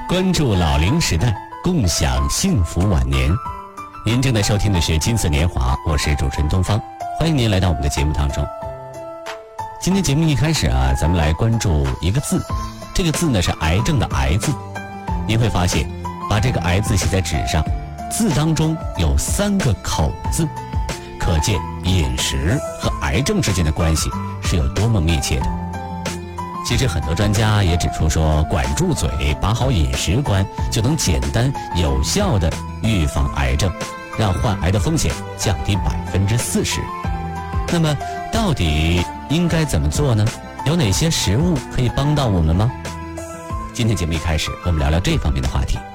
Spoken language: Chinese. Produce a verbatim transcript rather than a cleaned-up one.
关注老龄时代，共享幸福晚年。您正在收听的是金色年华，我是主持人东方，欢迎您来到我们的节目当中。今天节目一开始啊，咱们来关注一个字，这个字呢是癌症的癌字。您会发现，把这个癌字写在纸上，字当中有三个口字，可见饮食和癌症之间的关系是有多么密切的。其实很多专家也指出说，管住嘴，把好饮食观，就能简单有效地预防癌症，让患癌的风险降低百分之四十。那么，到底应该怎么做呢？有哪些食物可以帮到我们吗？今天节目一开始，我们聊聊这方面的话题。